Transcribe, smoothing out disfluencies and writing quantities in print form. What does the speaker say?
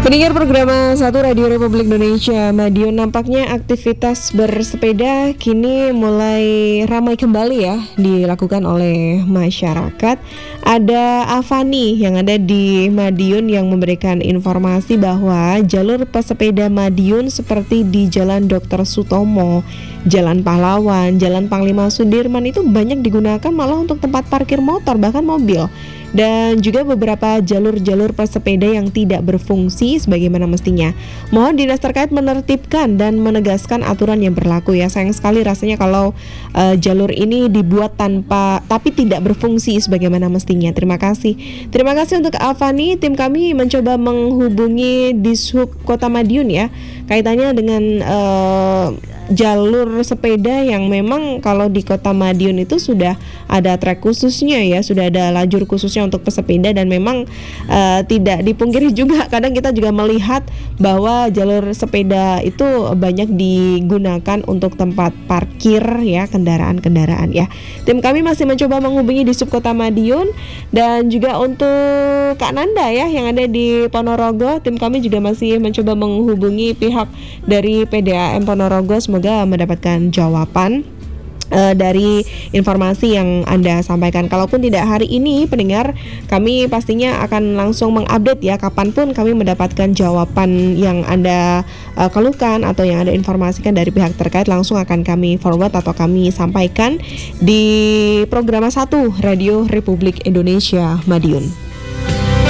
Pendengar program 1 Radio Republik Indonesia, Madiun, nampaknya aktivitas bersepeda kini mulai ramai kembali ya dilakukan oleh masyarakat. Ada Avani yang ada di Madiun yang memberikan informasi bahwa jalur pesepeda Madiun seperti di Jalan Dr. Sutomo, Jalan Pahlawan, Jalan Panglima Sudirman itu banyak digunakan malah untuk tempat parkir motor bahkan mobil. Dan juga beberapa jalur-jalur pesepeda yang tidak berfungsi sebagaimana mestinya. Mohon dinas terkait menertibkan dan menegaskan aturan yang berlaku ya. Sayang sekali rasanya kalau jalur ini dibuat tapi tidak berfungsi sebagaimana mestinya. Terima kasih untuk Avani. Tim kami mencoba menghubungi Dishub Kota Madiun ya, kaitannya dengan jalur sepeda yang memang kalau di Kota Madiun itu sudah ada trek khususnya ya, sudah ada lajur khususnya untuk pesepeda. Dan memang tidak dipungkiri juga kadang kita juga melihat bahwa jalur sepeda itu banyak digunakan untuk tempat parkir ya, kendaraan-kendaraan ya. Tim kami masih mencoba menghubungi di Subkota Madiun. Dan juga untuk Kak Nanda ya yang ada di Ponorogo, tim kami juga masih mencoba menghubungi pihak dari PDAM Ponorogo, semoga mendapatkan jawaban dari informasi yang Anda sampaikan. Kalaupun tidak hari ini, pendengar, kami pastinya akan langsung mengupdate ya, kapanpun kami mendapatkan jawaban yang Anda keluhkan atau yang Anda informasikan dari pihak terkait, langsung akan kami forward atau kami sampaikan di program 1 Radio Republik Indonesia Madiun.